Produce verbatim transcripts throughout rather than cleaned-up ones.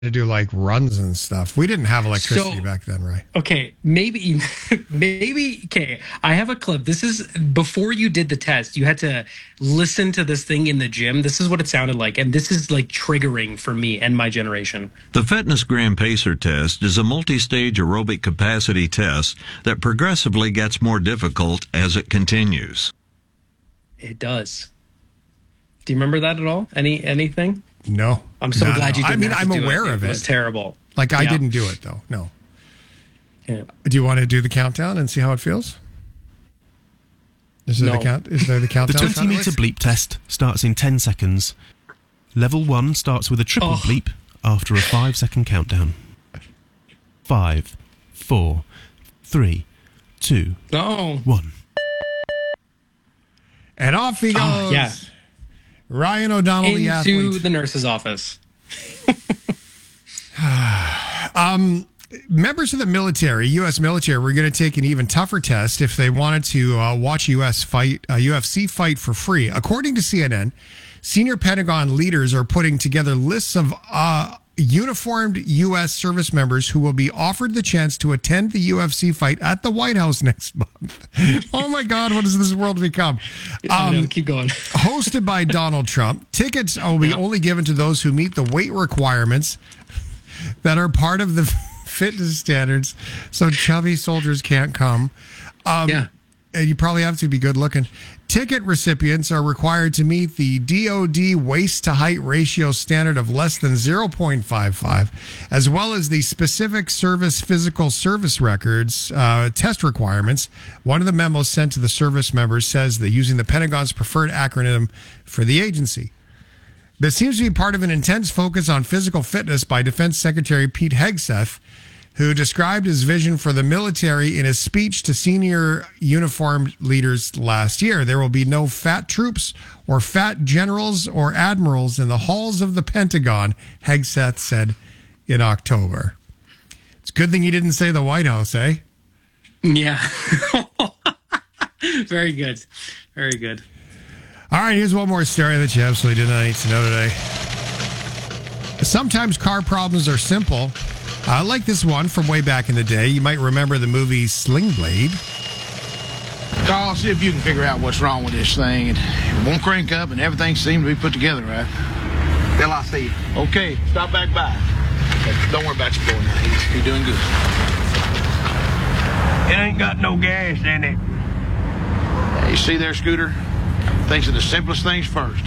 to do like runs and stuff. We didn't have electricity So- back then, right? Okay, maybe, maybe. Okay, I have a clip. This is before you did the test. You had to listen to this thing in the gym. This is what it sounded like, and this is like triggering for me and my generation. The Fitness Gram Pacer test is a multi-stage aerobic capacity test that progressively gets more difficult as it continues. It does. Do you remember that at all? Any anything? No. I'm so No, glad no. you didn't I mean, have to I'm do aware it. of It it. was terrible. Like, I Yeah. didn't do it, though. No. Yeah. Do you want to do the countdown and see how it feels? Is there, No. the, count, is there the The countdown? twenty sound meter noise? bleep test starts in ten seconds. Level one starts with a triple Oh. bleep after a five second countdown. Five, four, three, two, No. one. And off he goes. Oh, yeah. Ryan O'Donnell, the Into athlete. the nurse's office. Members of the military, U S military, were going to take an even tougher test if they wanted to uh, watch U S fight, uh, U F C fight for free. According to C N N, senior Pentagon leaders are putting together lists of uh, uniformed U S service members who will be offered the chance to attend the U F C fight at the White House next month. Oh my God, what has this world become? I know, Um, keep going. hosted by Donald Trump, tickets will be only given to those who meet the weight requirements that are part of the fitness standards, so chubby soldiers can't come. Um, Yeah. And you probably have to be good looking. Ticket recipients are required to meet the D O D waist to height ratio standard of less than zero point five five, as well as the specific service physical service records uh, test requirements. One of the memos sent to the service members says that using the Pentagon's preferred acronym for the agency. This seems to be part of an intense focus on physical fitness by Defense Secretary Pete Hegseth, who described his vision for the military in his speech to senior uniformed leaders last year. There will be no fat troops or fat generals or admirals in the halls of the Pentagon, Hegseth said in October. It's a good thing you didn't say the White House, eh? Yeah. Very good. Very good. All right, here's one more story that you absolutely did not need to know today. Sometimes car problems are simple. Uh, like this one from way back in the day. You might remember the movie Sling Blade. Carl, see if you can figure out what's wrong with this thing. It won't crank up and everything seems to be put together right. Bill, I'll see you. Okay, stop back by. Okay, don't worry about your boy now. He's, he's doing good. It ain't got no gas in it. Yeah, you see there, Scooter? Thinks of the simplest things first.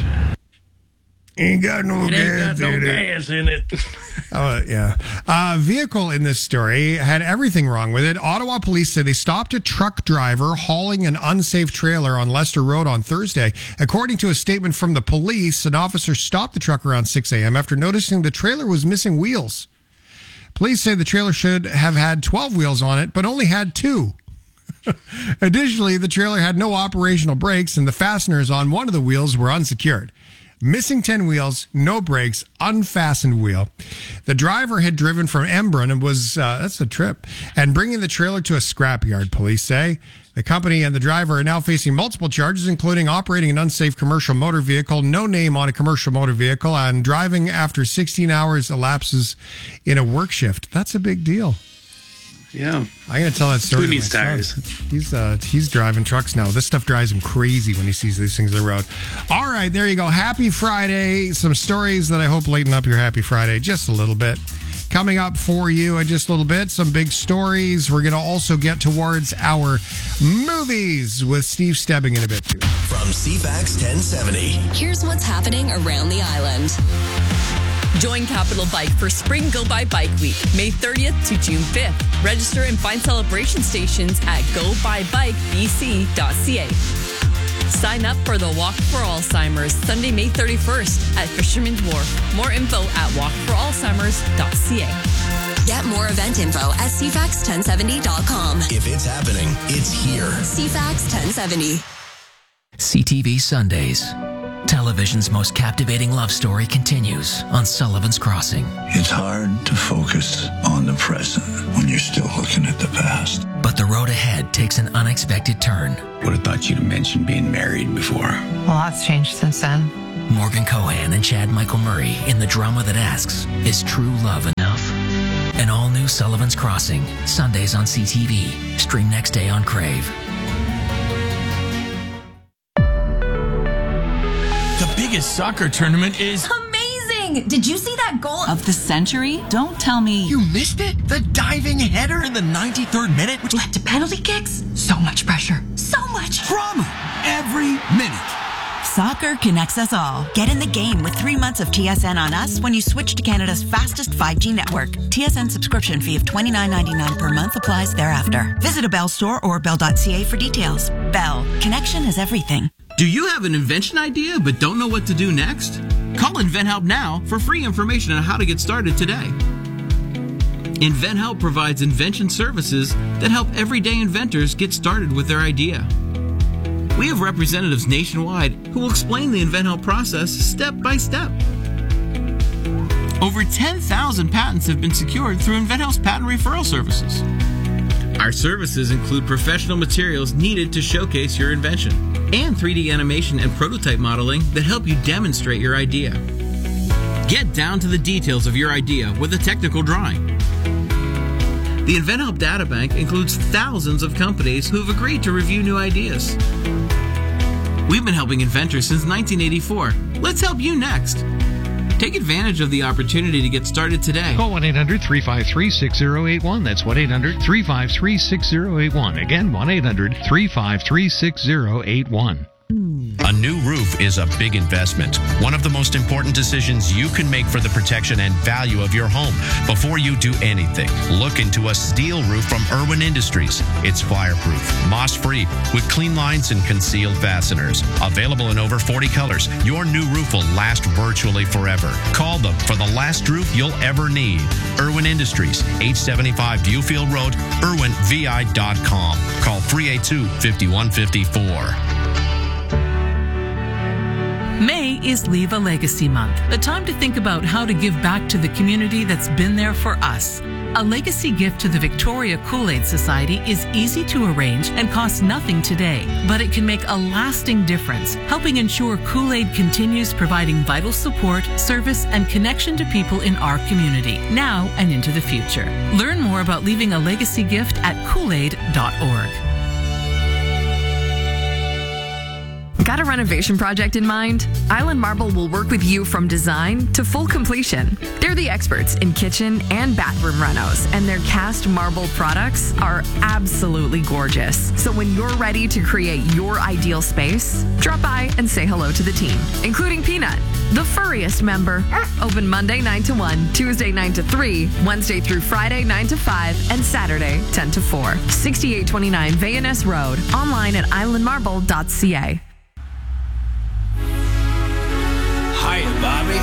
Ain't got no It ain't gas got no in it. gas in it. Oh, yeah. Uh, vehicle in this story had everything wrong with it. Ottawa police say they stopped a truck driver hauling an unsafe trailer on Leicester Road on Thursday. According to a statement from the police, an officer stopped the truck around six a.m. after noticing the trailer was missing wheels. Police say the trailer should have had twelve wheels on it, but only had two. Additionally, the trailer had no operational brakes, and the fasteners on one of the wheels were unsecured. Missing ten wheels, no brakes, unfastened wheel. The driver had driven from Embrun and was, uh, that's a trip, and bringing the trailer to a scrapyard, police say. The company and the driver are now facing multiple charges, including operating an unsafe commercial motor vehicle, no name on a commercial motor vehicle, and driving after sixteen hours elapses in a work shift. That's a big deal. Yeah. I'm going to tell that story. Who to needs my son. tires? He's uh, he's driving trucks now. This stuff drives him crazy when he sees these things on the road. All right, there you go. Happy Friday. Some stories that I hope lighten up your happy Friday just a little bit. Coming up for you in just a little bit, some big stories. We're going to also get towards our movies with Steve Stebbing in a bit, too. From C FAX ten seventy. Here's what's happening around the island. Join Capital Bike for Spring Go By Bike Week, May thirtieth to June fifth. Register and find celebration stations at go by bike b c dot c a. Sign up for the Walk for Alzheimer's Sunday, May thirty-first at Fisherman's Wharf. More info at walk for alzheimers dot c a. Get more event info at c fax ten seventy dot com. If it's happening, it's here. C FAX ten seventy. C T V Sundays. Television's most captivating love story continues on Sullivan's Crossing. It's hard to focus on the present when you're still looking at the past. But the road ahead takes an unexpected turn. Would have thought you'd have mentioned being married before. A lot's changed since then. Morgan Cohan and Chad Michael Murray in the drama that asks, is true love enough? An all-new Sullivan's Crossing, Sundays on C T V. Stream next day on Crave. The biggest soccer tournament is... amazing! Did you see that goal of the century? Don't tell me... You missed it? The diving header in the ninety-third minute, which led to penalty kicks? So much pressure. So much drama every minute. Soccer connects us all. Get in the game with three months of T S N on us when you switch to Canada's fastest five G network. T S N subscription fee of twenty-nine ninety-nine per month applies thereafter. Visit a Bell store or bell dot c a for details. Bell. Connection is everything. Do you have an invention idea but don't know what to do next? Call InventHelp now for free information on how to get started today. InventHelp provides invention services that help everyday inventors get started with their idea. We have representatives nationwide who will explain the InventHelp process step by step. Over ten thousand patents have been secured through InventHelp's patent referral services. Our services include professional materials needed to showcase your invention and three D animation and prototype modeling that help you demonstrate your idea. Get down to the details of your idea with a technical drawing. The InventHelp Data Bank includes thousands of companies who have agreed to review new ideas. We've been helping inventors since nineteen eighty-four. Let's help you next. Take advantage of the opportunity to get started today. Call one eight hundred three five three six zero eight one. That's one eight hundred three five three six zero eight one. Again, one eight hundred three five three six zero eight one. A new roof is a big investment. One of the most important decisions you can make for the protection and value of your home. Before you do anything, look into a steel roof from Irwin Industries. It's fireproof, moss-free, with clean lines and concealed fasteners. Available in over forty colors, your new roof will last virtually forever. Call them for the last roof you'll ever need. Irwin Industries, eight seventy-five Viewfield Road, irwin v i dot com. Call three eight two, five one five four. May is Leave a Legacy Month, a time to think about how to give back to the community that's been there for us. A legacy gift to the Victoria Kool-Aid Society is easy to arrange and costs nothing today, but it can make a lasting difference, helping ensure Kool-Aid continues providing vital support, service, and connection to people in our community, now and into the future. Learn more about leaving a legacy gift at kool aid dot org. Got a renovation project in mind? Island Marble will work with you from design to full completion. They're the experts in kitchen and bathroom renos, and their cast marble products are absolutely gorgeous. So when you're ready to create your ideal space, drop by and say hello to the team, including Peanut, the furriest member. Open Monday nine to one, Tuesday nine to three, Wednesday through Friday nine to five, and Saturday ten to four. sixty-eight twenty-nine Vayaness Road. Online at island marble dot c a. Hiya, Bobby.